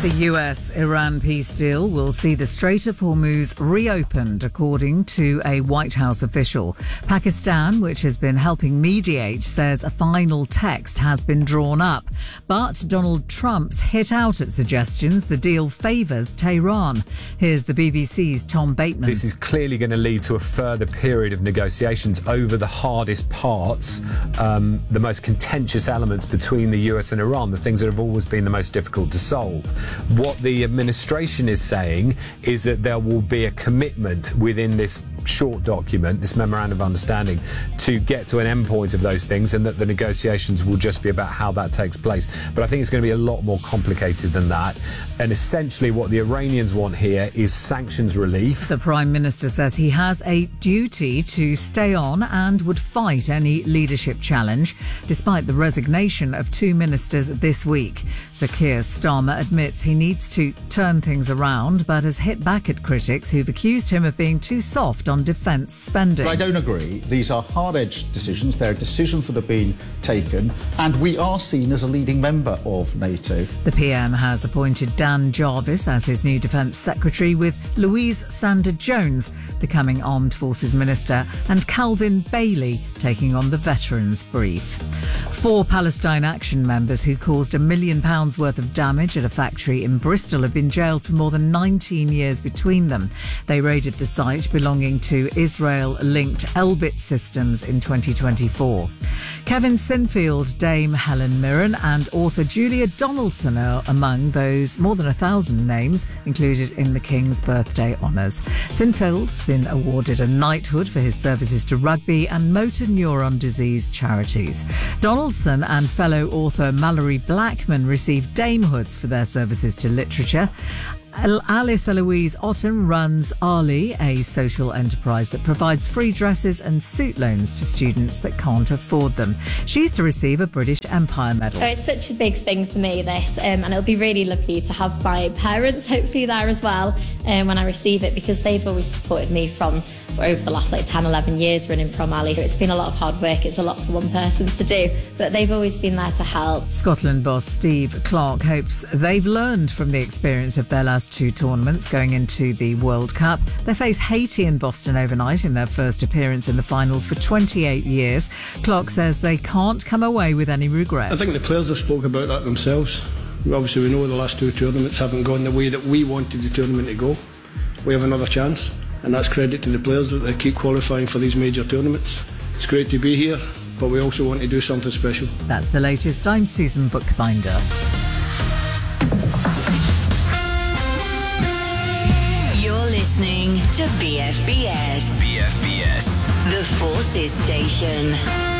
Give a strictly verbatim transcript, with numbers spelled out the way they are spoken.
The U S Iran peace deal will see the Strait of Hormuz reopened, according to a White House official. Pakistan, which has been helping mediate, says a final text has been drawn up. But Donald Trump's hit out at suggestions the deal favours Tehran. Here's the B B C's Tom Bateman. This is clearly going to lead to a further period of negotiations over the hardest parts, um, the most contentious elements between the U S and Iran, the things that have always been the most difficult to solve. What the administration is saying is that there will be a commitment within this short document, this memorandum of understanding, to get to an endpoint of those things, and that the negotiations will just be about how that takes place. But I think it's going to be a lot more complicated than that. And essentially what the Iranians want here is sanctions relief. The Prime Minister says he has a duty to stay on and would fight any leadership challenge, despite the resignation of two ministers this week. Sir Keir Starmer admits he needs to turn things around, but has hit back at critics who've accused him of being too soft on defence spending. I don't agree. These are hard-edged decisions. They're decisions that have been taken, and we are seen as a leading member of NATO. The P M has appointed Dan Jarvis as his new Defence Secretary, with Louise Sanders-Jones becoming Armed Forces Minister and Calvin Bailey taking on the Veterans Brief. Four Palestine Action members who caused a million pounds worth of damage at a factory in Bristol have been jailed for more than nineteen years between them. They raided the site belonging to Israel-linked Elbit Systems in twenty twenty-four. Kevin Sinfield, Dame Helen Mirren and author Julia Donaldson are among those more than a thousand names included in the King's birthday honours. Sinfield's been awarded a knighthood for his services to rugby and motor neuron disease charities. Donaldson and fellow author Mallory Blackman received damehoods for their services to literature. Alice Eloise Otten runs Arlie, a social enterprise that provides free dresses and suit loans to students that can't afford them. She's to receive a British Empire Medal. Oh, it's such a big thing for me, this, um, and it'll be really lovely to have my parents hopefully there as well um, when I receive it, because they've always supported me from for over the last like ten, eleven years running Prom Alley. It's been a lot of hard work, it's a lot for one person to do, but they've always been there to help. Scotland boss Steve Clarke hopes they've learned from the experience of their last two tournaments going into the World Cup. They face Haiti and Boston overnight in their first appearance in the finals for twenty-eight years. Clarke says they can't come away with any regrets. I think the players have spoke about that themselves. Obviously we know the last two tournaments haven't gone the way that we wanted the tournament to go. We have another chance, and that's credit to the players that they keep qualifying for these major tournaments. It's great to be here, but we also want to do something special. That's the latest. I'm Susan Bookbinder. You're listening to B F B S. B F B S. The Forces Station.